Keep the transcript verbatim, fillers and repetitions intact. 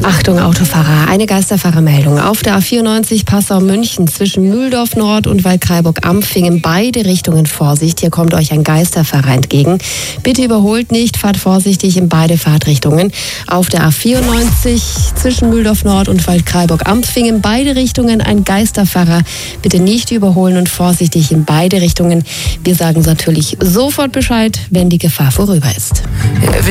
Achtung Autofahrer, eine Geisterfahrermeldung. Auf der A vierundneunzig Passau-München zwischen Mühldorf Nord und Waldkraiburg-Ampfing in beide Richtungen Vorsicht. Hier kommt euch ein Geisterfahrer entgegen. Bitte überholt nicht, fahrt vorsichtig in beide Fahrtrichtungen. Auf der A vierundneunzig zwischen Mühldorf Nord und Waldkraiburg-Ampfing in beide Richtungen ein Geisterfahrer. Bitte nicht überholen und vorsichtig in beide Richtungen. Wir sagen natürlich sofort Bescheid, wenn die Gefahr vorüber ist.